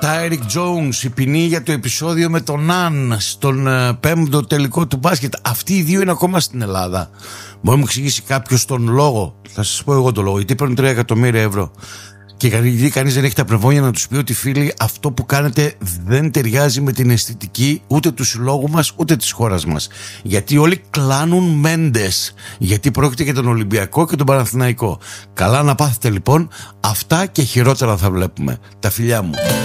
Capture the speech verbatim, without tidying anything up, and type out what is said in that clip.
Tyreek Jones, η ποινή για το επεισόδιο με τον Ναν στον uh, πέμπτο τελικό του μπάσκετ. Αυτοί οι δύο είναι ακόμα στην Ελλάδα. Μπορεί να μου εξηγήσει κάποιος τον λόγο? Θα σας πω εγώ τον λόγο. Γιατί παίρνουν τρία εκατομμύρια ευρώ. Και γιατί κανείς δεν έχει τα πρεβόνια να τους πει ότι φίλοι, αυτό που κάνετε δεν ταιριάζει με την αισθητική ούτε του συλλόγου μας ούτε της χώρας μας. Γιατί όλοι κλάνουν Μέντες. Γιατί πρόκειται για τον Ολυμπιακό και τον Παναθηναϊκό. Καλά να πάθετε λοιπόν. Αυτά και χειρότερα θα βλέπουμε. Τα φιλιά μου.